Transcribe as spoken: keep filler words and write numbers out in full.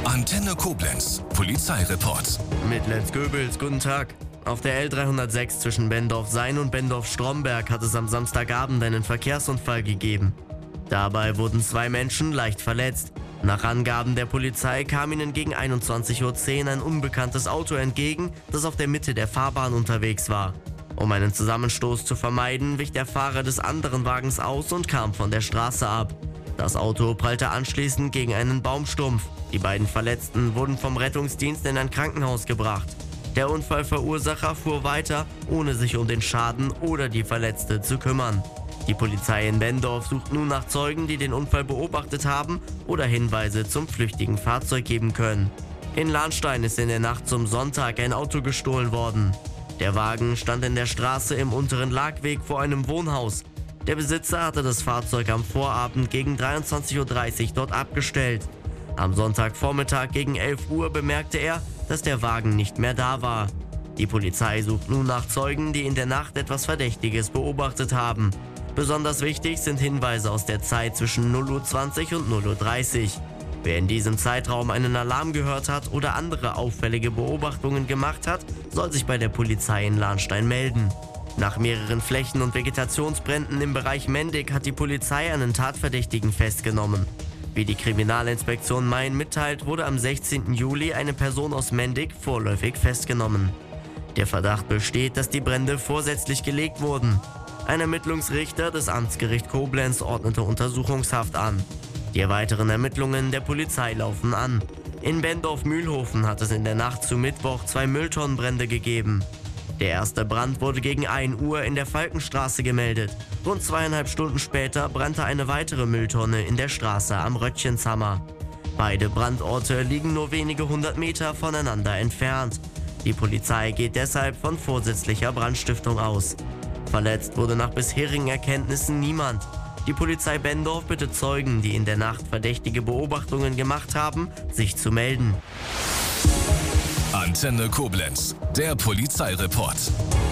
Antenne Koblenz, Polizeireport. Mit Let's Goebbels, guten Tag. Auf der L dreihundertsechs zwischen Bendorf-Sayn und Bendorf-Stromberg hat es am Samstagabend einen Verkehrsunfall gegeben. Dabei wurden zwei Menschen leicht verletzt. Nach Angaben der Polizei kam ihnen gegen einundzwanzig Uhr zehn ein unbekanntes Auto entgegen, das auf der Mitte der Fahrbahn unterwegs war. Um einen Zusammenstoß zu vermeiden, wich der Fahrer des anderen Wagens aus und kam von der Straße ab. Das Auto prallte anschließend gegen einen Baumstumpf. Die beiden Verletzten wurden vom Rettungsdienst in ein Krankenhaus gebracht. Der Unfallverursacher fuhr weiter, ohne sich um den Schaden oder die Verletzte zu kümmern. Die Polizei in Bendorf sucht nun nach Zeugen, die den Unfall beobachtet haben oder Hinweise zum flüchtigen Fahrzeug geben können. In Lahnstein ist in der Nacht zum Sonntag ein Auto gestohlen worden. Der Wagen stand in der Straße im unteren Lagweg vor einem Wohnhaus. Der Besitzer hatte das Fahrzeug am Vorabend gegen dreiundzwanzig Uhr dreißig dort abgestellt. Am Sonntagvormittag gegen elf Uhr bemerkte er, dass der Wagen nicht mehr da war. Die Polizei sucht nun nach Zeugen, die in der Nacht etwas Verdächtiges beobachtet haben. Besonders wichtig sind Hinweise aus der Zeit zwischen null Uhr zwanzig und null Uhr dreißig. Wer in diesem Zeitraum einen Alarm gehört hat oder andere auffällige Beobachtungen gemacht hat, soll sich bei der Polizei in Lahnstein melden. Nach mehreren Flächen- und Vegetationsbränden im Bereich Mendig hat die Polizei einen Tatverdächtigen festgenommen. Wie die Kriminalinspektion Main mitteilt, wurde am sechzehnten Juli eine Person aus Mendig vorläufig festgenommen. Der Verdacht besteht, dass die Brände vorsätzlich gelegt wurden. Ein Ermittlungsrichter des Amtsgericht Koblenz ordnete Untersuchungshaft an. Die weiteren Ermittlungen der Polizei laufen an. In Bendorf-Mühlhofen hat es in der Nacht zu Mittwoch zwei Mülltonnenbrände gegeben. Der erste Brand wurde gegen ein Uhr in der Falkenstraße gemeldet. Rund zweieinhalb Stunden später brannte eine weitere Mülltonne in der Straße am Röttchenzhammer. Beide Brandorte liegen nur wenige hundert Meter voneinander entfernt. Die Polizei geht deshalb von vorsätzlicher Brandstiftung aus. Verletzt wurde nach bisherigen Erkenntnissen niemand. Die Polizei Bendorf bittet Zeugen, die in der Nacht verdächtige Beobachtungen gemacht haben, sich zu melden. Antenne Koblenz, der Polizeireport.